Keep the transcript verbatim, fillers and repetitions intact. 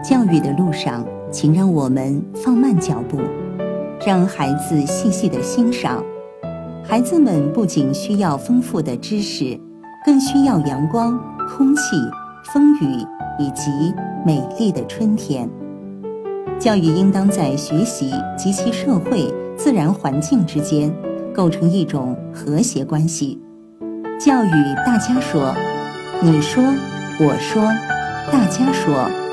教育的路上，请让我们放慢脚步，让孩子细细地欣赏。孩子们不仅需要丰富的知识，更需要阳光、空气、风雨以及美丽的春天。教育应当在学习及其社会、自然环境之间构成一种和谐关系。教育大家说，你说，我说，大家说。